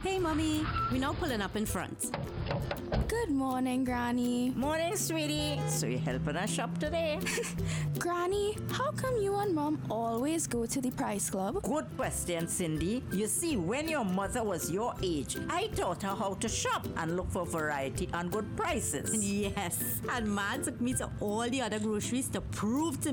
Hey, Mommy. We're now pulling up in front. Good morning, Granny. Morning, sweetie. So you helping us shop today? Granny, how come you and Mom always go to the Price Club? Good question, Cindy. You see, when your mother was your age, I taught her how to shop and look for variety and good prices. Yes. And Man took me to all the other groceries to prove to